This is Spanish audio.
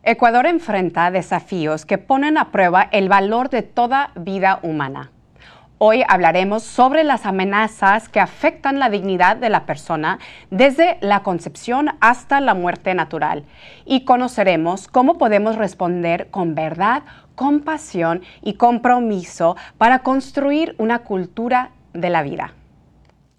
Ecuador enfrenta desafíos que ponen a prueba el valor de toda vida humana. Hoy hablaremos sobre las amenazas que afectan la dignidad de la persona desde la concepción hasta la muerte natural y conoceremos cómo podemos responder con verdad, compasión y compromiso para construir una cultura de la vida.